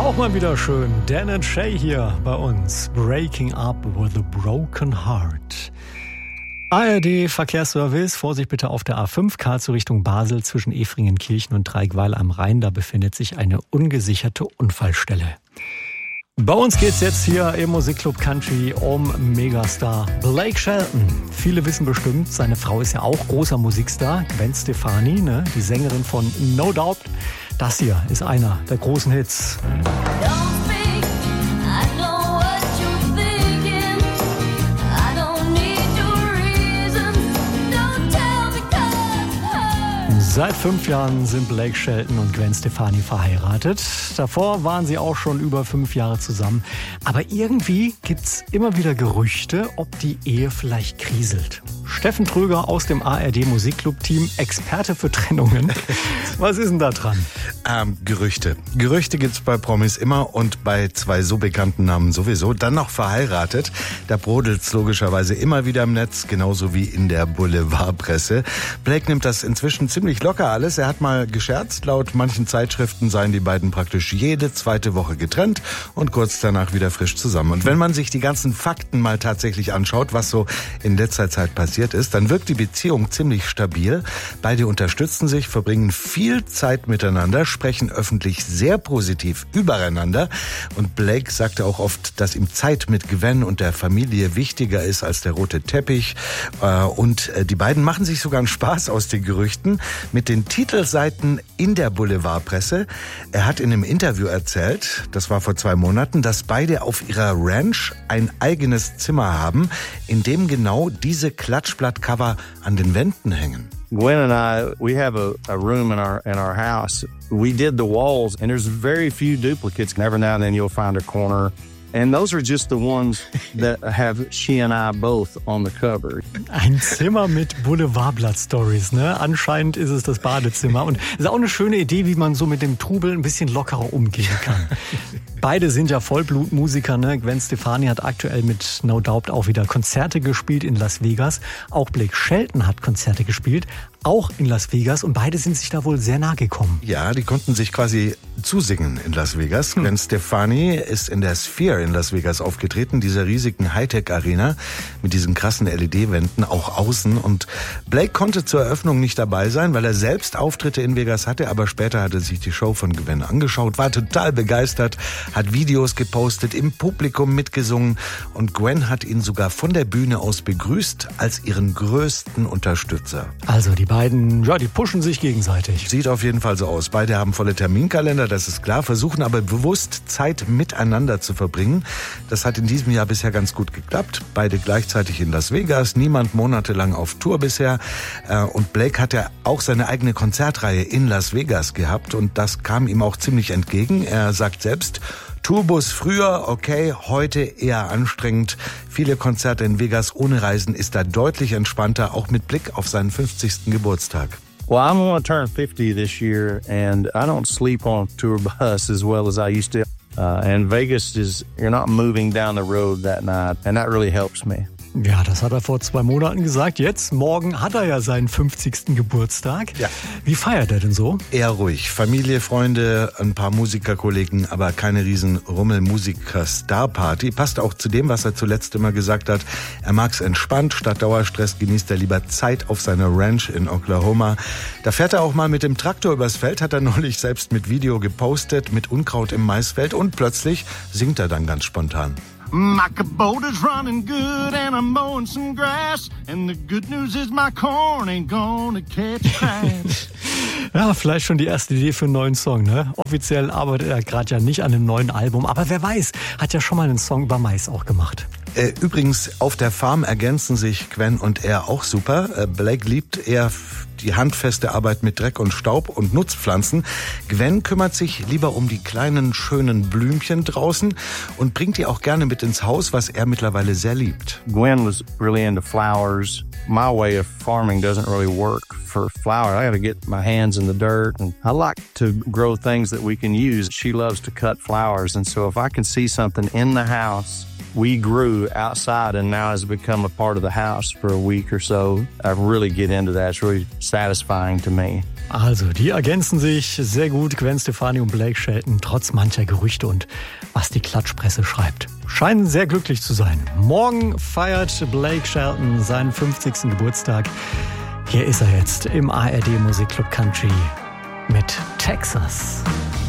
Auch mal wieder schön. Dan and Shay hier bei uns. Breaking Up with a Broken Heart. ARD Verkehrsservice. Vorsicht bitte auf der A5 Karlsruhe Richtung Basel zwischen Efringenkirchen und Dreieckweil am Rhein. Da befindet sich eine ungesicherte Unfallstelle. Bei uns geht's jetzt hier im Musikclub Country um Megastar Blake Shelton. Viele wissen bestimmt, seine Frau ist ja auch großer Musikstar, Gwen Stefani, ne? Die Sängerin von No Doubt. Das hier ist einer der großen Hits. Seit 5 Jahren sind Blake Shelton und Gwen Stefani verheiratet. Davor waren sie auch schon über 5 Jahre zusammen. Aber irgendwie gibt's immer wieder Gerüchte, ob die Ehe vielleicht kriselt. Steffen Tröger aus dem ARD Musikclub-Team, Experte für Trennungen. Was ist denn da dran? Gerüchte. Gerüchte gibt's bei Promis immer und bei 2 so bekannten Namen sowieso. Dann noch verheiratet. Da brodelt's logischerweise immer wieder im Netz, genauso wie in der Boulevardpresse. Blake nimmt das inzwischen ziemlich locker alles. Er hat mal gescherzt, laut manchen Zeitschriften seien die beiden praktisch jede 2. Woche getrennt und kurz danach wieder frisch zusammen. Und wenn man sich die ganzen Fakten mal tatsächlich anschaut, was so in letzter Zeit passiert ist, dann wirkt die Beziehung ziemlich stabil. Beide unterstützen sich, verbringen viel Zeit miteinander, sprechen öffentlich sehr positiv übereinander. Und Blake sagte auch oft, dass ihm Zeit mit Gwen und der Familie wichtiger ist als der rote Teppich. Und die beiden machen sich sogar einen Spaß aus den Gerüchten mit den Titelseiten in der Boulevardpresse. Er hat in einem Interview erzählt, das war vor 2 Monaten, dass beide auf ihrer Ranch ein eigenes Zimmer haben, in dem genau diese Klatschblattcover an den Wänden hängen. Gwen and I, we have a room in our house. We did the walls, and there's very few duplicates. Every now and then you'll find a corner. And those are just the ones that have she and I both on the cover. Ein Zimmer mit Boulevardblatt-Stories, ne? Anscheinend ist es das Badezimmer. Und es ist auch eine schöne Idee, wie man so mit dem Trubel ein bisschen lockerer umgehen kann. Beide sind ja Vollblutmusiker, ne? Gwen Stefani hat aktuell mit No Doubt auch wieder Konzerte gespielt in Las Vegas. Auch Blake Shelton hat Konzerte gespielt, auch in Las Vegas. Und beide sind sich da wohl sehr nahe gekommen. Ja, die konnten sich quasi zusingen in Las Vegas. Gwen Stefani ist in der Sphere in Las Vegas aufgetreten, dieser riesigen Hightech-Arena mit diesen krassen LED-Wänden, auch außen. Und Blake konnte zur Eröffnung nicht dabei sein, weil er selbst Auftritte in Vegas hatte, aber später hat er sich die Show von Gwen angeschaut, war total begeistert, hat Videos gepostet, im Publikum mitgesungen und Gwen hat ihn sogar von der Bühne aus begrüßt als ihren größten Unterstützer. Also die beiden, ja, die pushen sich gegenseitig. Sieht auf jeden Fall so aus. Beide haben volle Terminkalender, das ist klar, versuchen aber bewusst Zeit miteinander zu verbringen. Das hat in diesem Jahr bisher ganz gut geklappt. Beide gleichzeitig in Las Vegas, niemand monatelang auf Tour bisher. Und Blake hat ja auch seine eigene Konzertreihe in Las Vegas gehabt und das kam ihm auch ziemlich entgegen. Er sagt selbst, Tourbus früher, okay, heute eher anstrengend. Viele Konzerte in Vegas ohne Reisen ist da deutlich entspannter, auch mit Blick auf seinen 50. Geburtstag. Well, I'm going to turn 50 this year, and I don't sleep on a tour bus as well as I used to. And Vegas you're not moving down the road that night, and that really helps me. Ja, das hat er vor 2 Monaten gesagt. Jetzt, morgen hat er ja seinen 50. Geburtstag. Ja. Wie feiert er denn so? Eher ruhig. Familie, Freunde, ein paar Musikerkollegen, aber keine riesen Rummel-Musiker-Star-Party. Passt auch zu dem, was er zuletzt immer gesagt hat. Er mag's entspannt. Statt Dauerstress genießt er lieber Zeit auf seiner Ranch in Oklahoma. Da fährt er auch mal mit dem Traktor übers Feld, hat er neulich selbst mit Video gepostet, mit Unkraut im Maisfeld und plötzlich singt er dann ganz spontan. My Kubota's running good and I'm mowing some grass and the good news is my corn ain't gonna catch crash. Ja, vielleicht schon die erste Idee für einen neuen Song, ne? Offiziell arbeitet er gerade ja nicht an einem neuen Album, aber wer weiß, hat ja schon mal einen Song über Mais auch gemacht. Übrigens, auf der Farm ergänzen sich Gwen und er auch super. Blake liebt eher die handfeste Arbeit mit Dreck und Staub und Nutzpflanzen. Gwen kümmert sich lieber um die kleinen, schönen Blümchen draußen und bringt die auch gerne mit ins Haus, was er mittlerweile sehr liebt. Gwen was really into flowers. My way of farming doesn't really work for flowers. I got to get my hands in the dirt, and I like to grow things that we can use. She loves to cut flowers, and so if I can see something in the house we grew outside and now has become a part of the house for a week or so, I really get into that. It's really satisfying to me. Also, die ergänzen sich sehr gut, Gwen Stefani und Blake Shelton, trotz mancher Gerüchte und was die Klatschpresse schreibt. Scheinen sehr glücklich zu sein. Morgen feiert Blake Shelton seinen 50. Geburtstag. Hier ist er jetzt im ARD Musikclub Country mit Texas.